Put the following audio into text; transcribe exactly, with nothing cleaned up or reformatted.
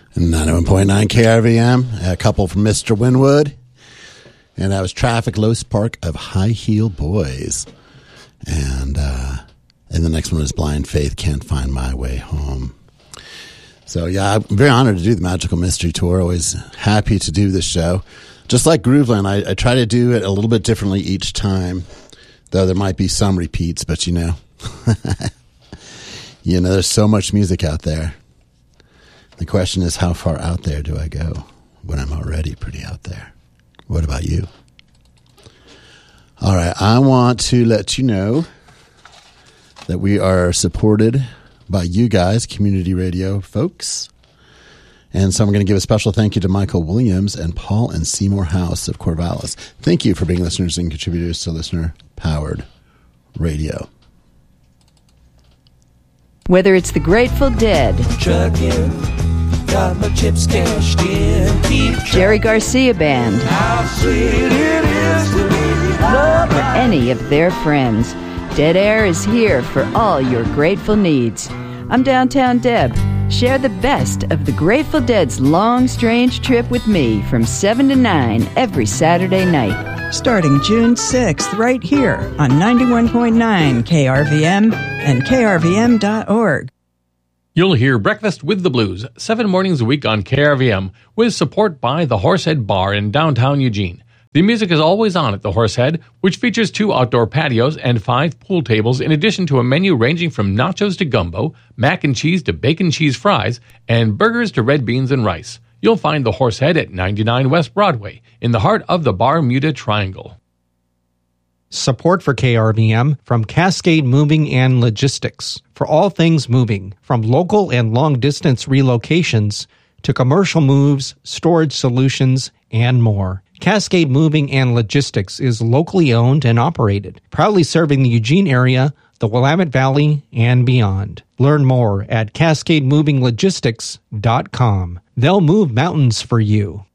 ninety-one point nine K R V M, a couple from Mister Winwood. And that was Traffic Low Spark of High Heel Boys. And uh, and the next one is Blind Faith, Can't Find My Way Home. So, yeah, I'm very honored to do the Magical Mystery Tour. Always happy to do this show. Just like Grooveland, I, I try to do it a little bit differently each time, though there might be some repeats, but you know. You know, there's so much music out there. The question is, how far out there do I go when I'm already pretty out there? What about you? All right, I want to let you know that we are supported by you guys, community radio folks. And so I'm going to give a special thank you to Michael Williams and Paul and Seymour House of Corvallis. Thank you for being listeners and contributors to listener-powered radio. Whether it's the Grateful Dead, Truckin', got my chips cashed in, keep Jerry Garcia Band, how sweet it is to be loved. or any of their friends, Dead Air is here for all your grateful needs. I'm Downtown Deb. Share the best of the Grateful Dead's long, strange trip with me from seven to nine every Saturday night. Starting June sixth, right here on ninety-one point nine K R V M and K R V M dot org. You'll hear Breakfast with the Blues, seven mornings a week on K R V M, with support by the Horsehead Bar in downtown Eugene. The music is always on at the Horsehead, which features two outdoor patios and five pool tables, in addition to a menu ranging from nachos to gumbo, mac and cheese to bacon cheese fries, and burgers to red beans and rice. You'll find the Horsehead at ninety-nine West Broadway, in the heart of the Bermuda Triangle. Support for K R V M from Cascade Moving and Logistics. For all things moving, from local and long-distance relocations to commercial moves, storage solutions, and more. Cascade Moving and Logistics is locally owned and operated, proudly serving the Eugene area, the Willamette Valley, and beyond. Learn more at cascade moving logistics dot com. They'll move mountains for you.